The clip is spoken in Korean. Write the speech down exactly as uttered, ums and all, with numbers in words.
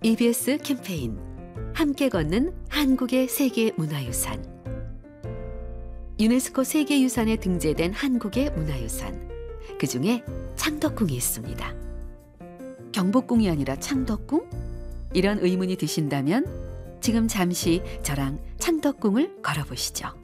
이비에스 캠페인 함께 걷는 한국의 세계문화유산. 유네스코 세계유산에 등재된 한국의 문화유산, 그중에 창덕궁이 있습니다. 경복궁이 아니라 창덕궁? 이런 의문이 드신다면 지금 잠시 저랑 창덕궁을 걸어보시죠.